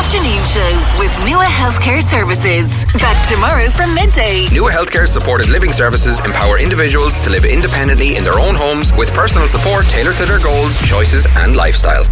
afternoon show with Nua Healthcare Services. Back tomorrow from midday. Nua Healthcare supported living services empower individuals to live independently in their own homes with personal support tailored to their goals, choices and lifestyle.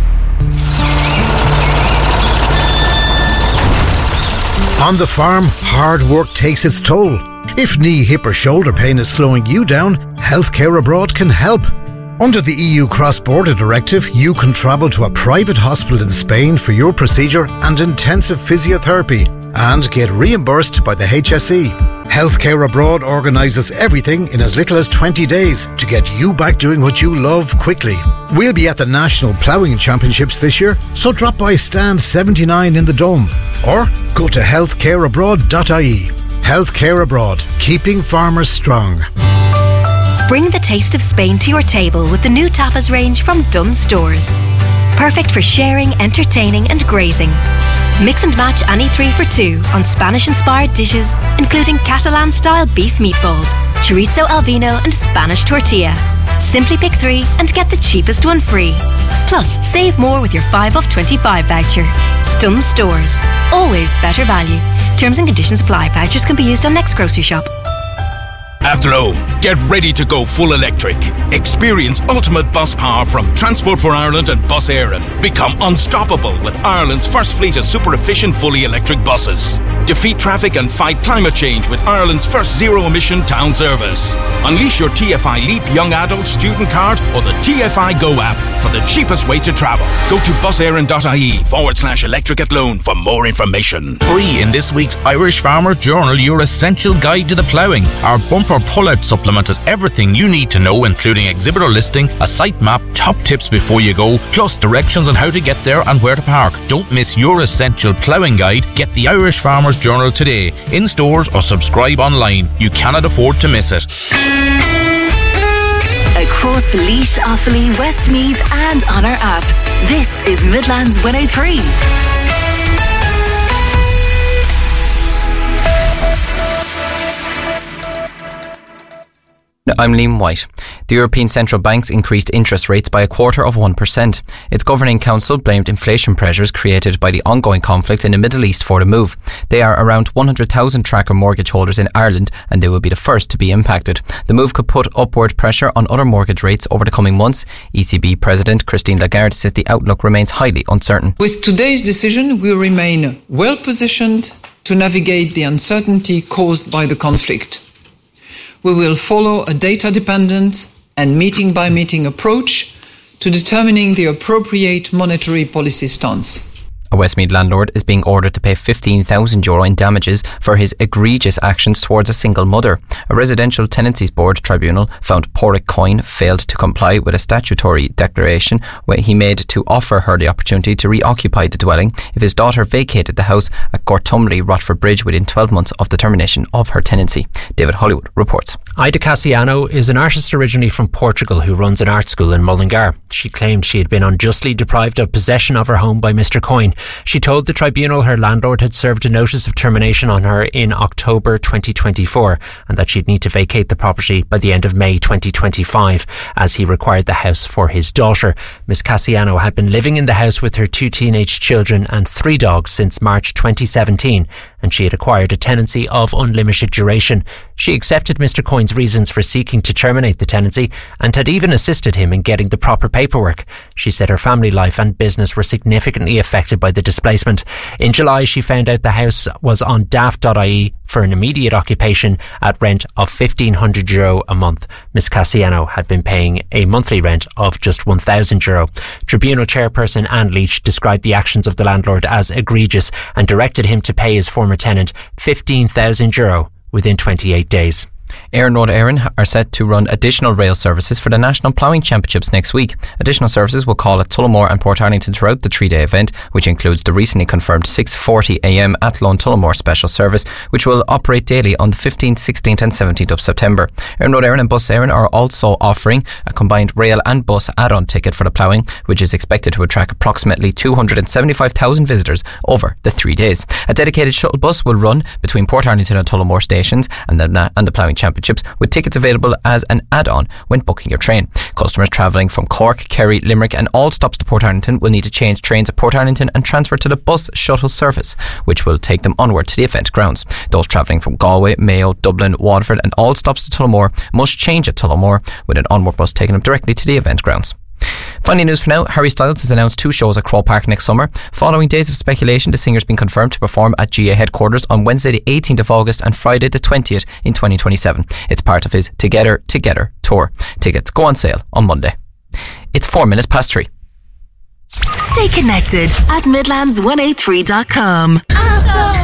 On the farm, hard work takes its toll. If knee, hip or shoulder pain is slowing you down, Healthcare Abroad can help. Under the EU Cross-Border Directive, you can travel to a private hospital in Spain for your procedure and intensive physiotherapy and get reimbursed by the HSE. Healthcare Abroad organises everything in as little as 20 days to get you back doing what you love quickly. We'll be at the National Ploughing Championships this year, so drop by stand 79 in the Dome or go to healthcareabroad.ie. Healthcare Abroad, keeping farmers strong. Bring the taste of Spain to your table with the new tapas range from Dunnes Stores. Perfect for sharing, entertaining and grazing. Mix and match any 3 for 2 on Spanish-inspired dishes, including Catalan-style beef meatballs, chorizo al vino and Spanish tortilla. Simply pick 3 and get the cheapest one free. Plus, save more with your 5 off 25 voucher. Dunnes Stores. Always better value. Terms and conditions apply. Vouchers can be used on next grocery shop. After all, get ready to go full electric. Experience ultimate bus power from Transport for Ireland and Bus Éireann. Become unstoppable with Ireland's first fleet of super efficient fully electric buses. Defeat traffic and fight climate change with Ireland's first zero-emission town service. Unleash your TFI Leap Young Adult Student Card or the TFI Go app for the cheapest way to travel. Go to buséireann.ie/electric at loan for more information. Free in this week's Irish Farmer's Journal, your essential guide to the ploughing. Our bumper pull-out supplement has everything you need to know, including exhibitor listing, a site map, top tips before you go, plus directions on how to get there and where to park. Don't miss your essential ploughing guide. Get the Irish Farmer's Journal today, in stores or subscribe online. You cannot afford to miss it. Across Laois, Offaly, Westmeath and on our app. This is Midlands 103. I'm Liam White. The European Central Bank's increased interest rates by 0.25%. Its governing council blamed inflation pressures created by the ongoing conflict in the Middle East for the move. They are around 100,000 tracker mortgage holders in Ireland and they will be the first to be impacted. The move could put upward pressure on other mortgage rates over the coming months. ECB President Christine Lagarde says the outlook remains highly uncertain. With today's decision, we remain well positioned to navigate the uncertainty caused by the conflict. We will follow a data-dependent and meeting-by-meeting approach to determining the appropriate monetary policy stance. A Westmeath landlord is being ordered to pay €15,000 in damages for his egregious actions towards a single mother. A residential tenancies board tribunal found Pádraig Coyne failed to comply with a statutory declaration where he made to offer her the opportunity to reoccupy the dwelling if his daughter vacated the house at Gortumley, Rotford Bridge within 12 months of the termination of her tenancy. David Hollywood reports. Ida Cassiano is an artist originally from Portugal who runs an art school in Mullingar. She claimed she had been unjustly deprived of possession of her home by Mr. Coyne. She told the tribunal her landlord had served a notice of termination on her in October 2024 and that she'd need to vacate the property by the end of May 2025 as he required the house for his daughter. Ms. Cassiano had been living in the house with her 2 teenage children and 3 dogs since March 2017 and she had acquired a tenancy of unlimited duration. She accepted Mr. Coyne's reasons for seeking to terminate the tenancy and had even assisted him in getting the proper paperwork. She said her family life and business were significantly affected by the displacement. In July, she found out the house was on daft.ie for an immediate occupation at rent of €1,500 a month. Ms. Cassiano had been paying a monthly rent of just €1,000. Tribunal chairperson Anne Leach described the actions of the landlord as egregious and directed him to pay his former tenant €15,000 within 28 days. Éireann Road Éireann are set to run additional rail services for the National Ploughing Championships next week. Additional services will call at Tullamore and Portarlington throughout the 3-day event, which includes the recently confirmed 6:40am Athlone Tullamore special service, which will operate daily on the 15th, 16th and 17th of September. Éireann Road Éireann and Bus Éireann are also offering a combined rail and bus add-on ticket for the ploughing, which is expected to attract approximately 275,000 visitors over the 3 days. A dedicated shuttle bus will run between Portarlington and Tullamore stations and the ploughing Championships, with tickets available as an add-on when booking your train. Customers travelling from Cork, Kerry, Limerick and all stops to Portarlington will need to change trains at Portarlington and transfer to the bus shuttle service, which will take them onward to the event grounds. Those travelling from Galway, Mayo, Dublin, Waterford and all stops to Tullamore must change at Tullamore, with an onward bus taking them directly to the event grounds. Finally, news for now, Harry Styles has announced 2 shows at Croke Park next summer. Following days of speculation, the singer's been confirmed to perform at GA headquarters on Wednesday the 18th of August and Friday the 20th in 2027. It's part of his Together tour. Tickets go on sale on Monday. It's 3:04. Stay connected at Midlands183.com.